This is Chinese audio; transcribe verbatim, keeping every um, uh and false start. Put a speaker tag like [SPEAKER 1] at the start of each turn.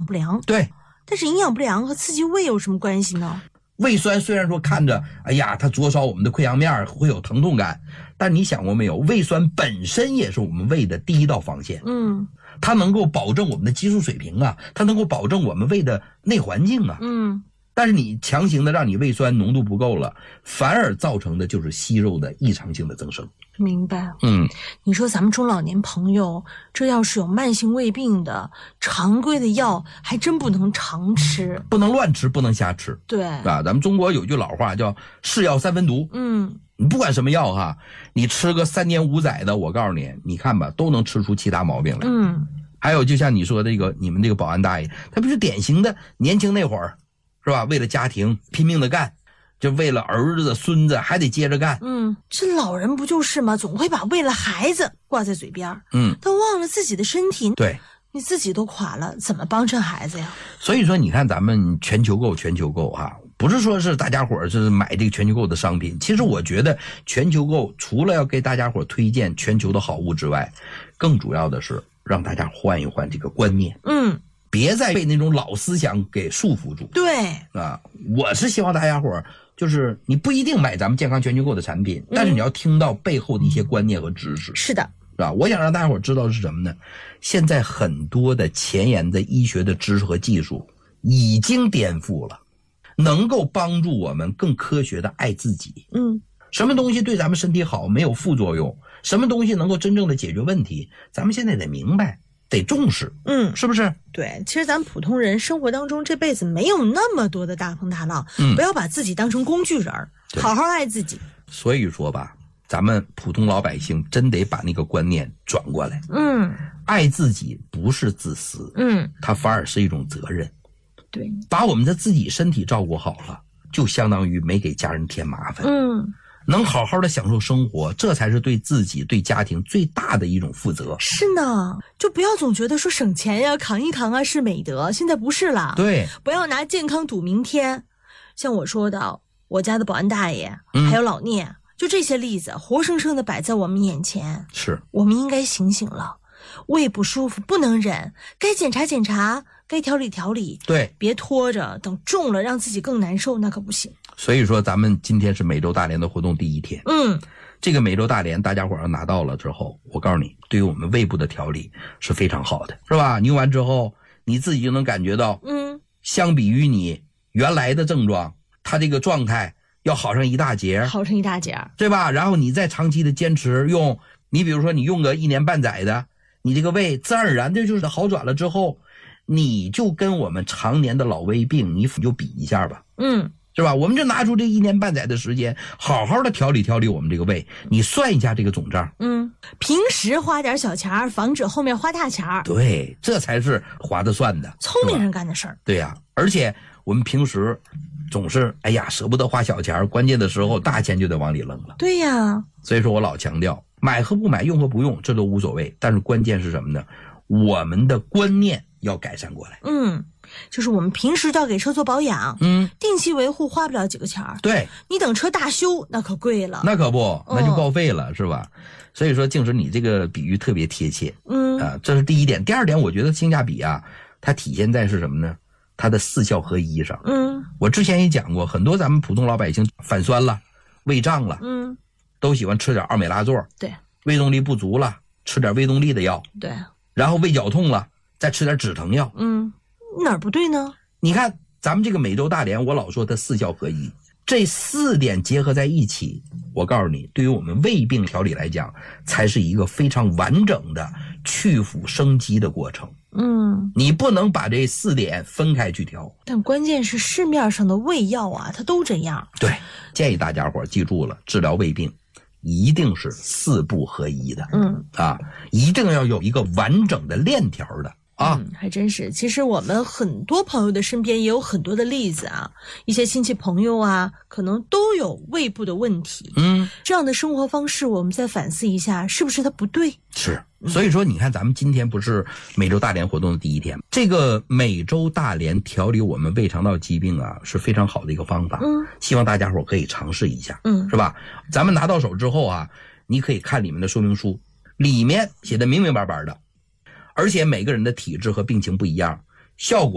[SPEAKER 1] 不良。
[SPEAKER 2] 对，
[SPEAKER 1] 但是营养不良和刺激胃有什么关系呢？
[SPEAKER 2] 胃酸虽然说看着，哎呀，它灼烧我们的溃疡面会有疼痛感，但你想过没有，胃酸本身也是我们胃的第一道防线。
[SPEAKER 1] 嗯，
[SPEAKER 2] 它能够保证我们的激素水平啊，它能够保证我们胃的内环境啊。
[SPEAKER 1] 嗯，
[SPEAKER 2] 但是你强行的让你胃酸浓度不够了，反而造成的就是息肉的异常性的增生。
[SPEAKER 1] 明白。
[SPEAKER 2] 嗯，
[SPEAKER 1] 你说咱们中老年朋友，这要是有慢性胃病的，常规的药还真不能常吃，
[SPEAKER 2] 不能乱吃，不能瞎吃。
[SPEAKER 1] 对
[SPEAKER 2] 啊，咱们中国有句老话叫是药三分毒。
[SPEAKER 1] 嗯，
[SPEAKER 2] 你不管什么药哈，你吃个三年五载的，我告诉你，你看吧，都能吃出其他毛病来。
[SPEAKER 1] 嗯，
[SPEAKER 2] 还有就像你说的这个，你们这个保安大爷，他不是典型的年轻那会儿，是吧？为了家庭拼命的干，就为了儿子孙子还得接着干。
[SPEAKER 1] 嗯，这老人不就是吗？总会把为了孩子挂在嘴边，
[SPEAKER 2] 嗯，
[SPEAKER 1] 但忘了自己的身体。
[SPEAKER 2] 对，
[SPEAKER 1] 你自己都垮了，怎么帮衬孩子呀？
[SPEAKER 2] 所以说你看咱们全球购全球购啊，不是说是大家伙是买这个全球购的商品，其实我觉得全球购除了要给大家伙推荐全球的好物之外，更主要的是让大家换一换这个观念。
[SPEAKER 1] 嗯，
[SPEAKER 2] 别再被那种老思想给束缚住。
[SPEAKER 1] 对
[SPEAKER 2] 啊，我是希望大家伙就是你不一定买咱们健康全球购的产品，但是你要听到背后的一些观念和知识。
[SPEAKER 1] 是的，
[SPEAKER 2] 是吧？我想让大家伙知道的是什么呢？现在很多的前沿的医学的知识和技术已经颠覆了，能够帮助我们更科学的爱自己。
[SPEAKER 1] 嗯，
[SPEAKER 2] 什么东西对咱们身体好，没有副作用，什么东西能够真正的解决问题，咱们现在得明白，得重视。
[SPEAKER 1] 嗯，
[SPEAKER 2] 是不是？
[SPEAKER 1] 对，其实咱们普通人生活当中这辈子没有那么多的大风大浪，
[SPEAKER 2] 嗯，
[SPEAKER 1] 不要把自己当成工具人，好好爱自己。
[SPEAKER 2] 所以说吧，咱们普通老百姓真得把那个观念转过来。
[SPEAKER 1] 嗯，
[SPEAKER 2] 爱自己不是自私，
[SPEAKER 1] 嗯，
[SPEAKER 2] 它反而是一种责任。
[SPEAKER 1] 对，
[SPEAKER 2] 把我们的自己身体照顾好了，就相当于没给家人添麻烦。
[SPEAKER 1] 嗯，
[SPEAKER 2] 能好好的享受生活，这才是对自己对家庭最大的一种负责。
[SPEAKER 1] 是呢，就不要总觉得说省钱呀扛一扛啊是美德，现在不是了。
[SPEAKER 2] 对，
[SPEAKER 1] 不要拿健康赌明天。像我说的，我家的保安大爷、
[SPEAKER 2] 嗯、
[SPEAKER 1] 还有老聂，就这些例子活生生的摆在我们眼前。
[SPEAKER 2] 是，
[SPEAKER 1] 我们应该醒醒了，胃不舒服不能忍，该检查检查，该调理调理。
[SPEAKER 2] 对，
[SPEAKER 1] 别拖着等重了让自己更难受，那可不行。
[SPEAKER 2] 所以说咱们今天是美洲大连的活动第一天。
[SPEAKER 1] 嗯，
[SPEAKER 2] 这个美洲大连大家伙儿拿到了之后，我告诉你，对于我们胃部的调理是非常好的，是吧？你用完之后你自己就能感觉到，
[SPEAKER 1] 嗯，
[SPEAKER 2] 相比于你原来的症状，它这个状态要好上一大截，
[SPEAKER 1] 好上一大截，
[SPEAKER 2] 对吧？然后你再长期的坚持用，你比如说你用个一年半载的，你这个胃自然而然的就是好转了之后，你就跟我们常年的老胃病你就比一下吧。
[SPEAKER 1] 嗯，
[SPEAKER 2] 是吧？我们就拿出这一年半载的时间，好好的调理调理我们这个胃，你算一下这个总账。
[SPEAKER 1] 嗯，平时花点小钱，防止后面花大钱。
[SPEAKER 2] 对，这才是划得算的，
[SPEAKER 1] 聪明人干的事儿。
[SPEAKER 2] 对呀、啊，而且我们平时总是哎呀舍不得花小钱，关键的时候大钱就得往里扔了。
[SPEAKER 1] 对呀，
[SPEAKER 2] 所以说我老强调，买和不买，用和不用，这都无所谓，但是关键是什么呢？我们的观念要改善过来。
[SPEAKER 1] 嗯，就是我们平时就要给车做保养，
[SPEAKER 2] 嗯，
[SPEAKER 1] 定期维护花不了几个钱儿。
[SPEAKER 2] 对，
[SPEAKER 1] 你等车大修那可贵了，
[SPEAKER 2] 那可不，那就报废了，嗯、是吧？所以说静时你这个比喻特别贴切。
[SPEAKER 1] 嗯
[SPEAKER 2] 啊，这是第一点。第二点，我觉得性价比啊，它体现在是什么呢？它的四效合一上。
[SPEAKER 1] 嗯，
[SPEAKER 2] 我之前也讲过，很多咱们普通老百姓反酸了、胃胀了，
[SPEAKER 1] 嗯，
[SPEAKER 2] 都喜欢吃点奥美拉唑。
[SPEAKER 1] 对，
[SPEAKER 2] 胃动力不足了，吃点胃动力的药。
[SPEAKER 1] 对，
[SPEAKER 2] 然后胃绞痛了，再吃点止疼药。
[SPEAKER 1] 嗯，哪儿不对呢？
[SPEAKER 2] 你看咱们这个美洲大连，我老说它四效合一，这四点结合在一起，我告诉你，对于我们胃病调理来讲，才是一个非常完整的去腐生肌的过程。
[SPEAKER 1] 嗯，
[SPEAKER 2] 你不能把这四点分开去调。
[SPEAKER 1] 但关键是市面上的胃药啊，它都这样。
[SPEAKER 2] 对，建议大家伙记住了，治疗胃病一定是四不合一的。
[SPEAKER 1] 嗯
[SPEAKER 2] 啊，一定要有一个完整的链条的。啊、
[SPEAKER 1] 嗯，还真是。其实我们很多朋友的身边也有很多的例子啊，一些亲戚朋友啊，可能都有胃部的问题。
[SPEAKER 2] 嗯，
[SPEAKER 1] 这样的生活方式，我们再反思一下，是不是它不对？
[SPEAKER 2] 是。所以说，你看咱们今天不是美洲大连活动的第一天，这个美洲大连调理我们胃肠道疾病啊，是非常好的一个方法。
[SPEAKER 1] 嗯，
[SPEAKER 2] 希望大家伙可以尝试一下。
[SPEAKER 1] 嗯，
[SPEAKER 2] 是吧？咱们拿到手之后啊，你可以看里面的说明书，里面写的明明白白的。而且每个人的体质和病情不一样，效果